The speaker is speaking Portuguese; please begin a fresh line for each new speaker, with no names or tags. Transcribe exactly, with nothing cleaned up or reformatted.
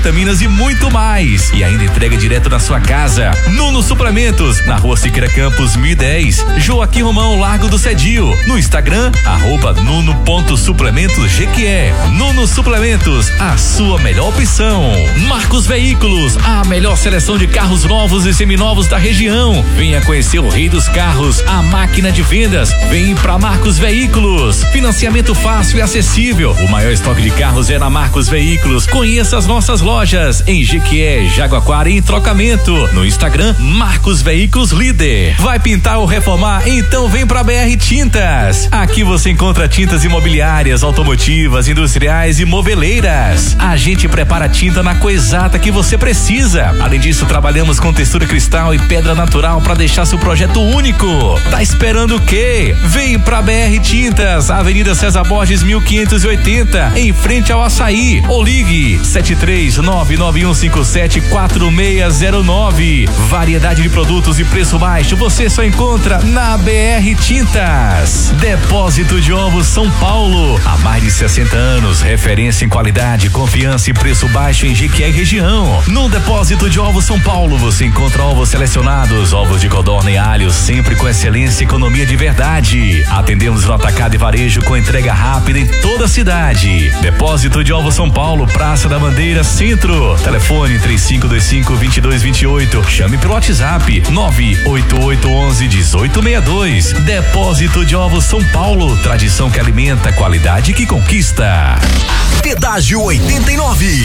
vitaminas e muito mais. E ainda entrega direto na sua casa. Nuno Suplementos, na Rua Siqueira Campos, mil e dez, Joaquim Romão, Largo do Cedio. No Instagram, arroba nuno.suplementosgque. Nuno Suplementos, a sua melhor opção. Marcos Veículos, a melhor seleção de carros novos e seminovos da região. Venha conhecer o rei dos carros, a máquina de vendas. Vem pra Marcos Veículos. Financiamento fácil e acessível. O maior estoque de carros é na Marcos Veículos. Conheça as nossas lojas em Jequié, Jaguaquara e em Trocamento. No Instagram, Marcos Veículos Líder. Vai pintar ou reformar? Então vem pra B R Tintas. Aqui você encontra tintas imobiliárias, automotivas, industriais e moveleiras. A gente prepara tinta na cor exata que você precisa. Além disso, trabalhamos com textura cristal e pedra natural para deixar seu projeto único. Tá esperando o quê? Vem pra B R Tintas, Avenida César Borges mil quinhentos e oitenta, em frente ao Açaí. Ou ligue sete três nove nove um cinco sete quatro seis zero nove. Variedade de produtos e preço baixo você só encontra na B R Tintas. Depósito de Ovos São Paulo, há mais de sessenta anos, referência em qualidade, confiança e preço baixo em Jequié e região. No Depósito de Ovos São Paulo você encontra ovos selecionados, ovos de codorna e alho, sempre com excelência e economia de verdade. Atendemos no atacado e varejo com entrega rápida em toda a cidade. Depósito de Ovos São Paulo, Praça da Bandeira, Centro. Telefone três cinco dois cinco, dois dois dois oito. Chame pelo WhatsApp nove oito oito um um, um oito seis dois. Depósito de Ovos São Paulo, tradição que alimenta, qualidade que conquista.
Pedágio oitenta e nove.